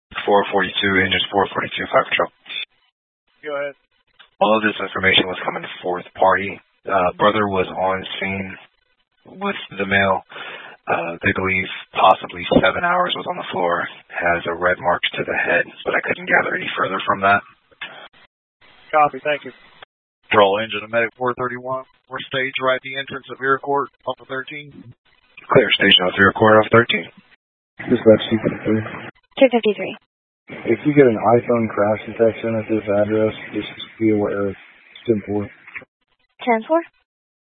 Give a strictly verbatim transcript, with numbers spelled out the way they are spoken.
four forty-two, engine four forty-two, Fire Patrol. Go ahead. All of this information was coming to fourth party. Uh, brother was on scene with the male. Uh, they believe possibly seven hours was on the floor. Has a red mark to the head, but I couldn't gather any further from that. Copy, thank you. Patrol engine of Medic four thirty-one. We're stage right at the entrance of Aircourt off of thirteen. Clear station off Aircourt off thirteen. Dispatch two fifty-three. two fifty-three. If you get an iPhone crash detection at this address, just be aware of ten four. ten four?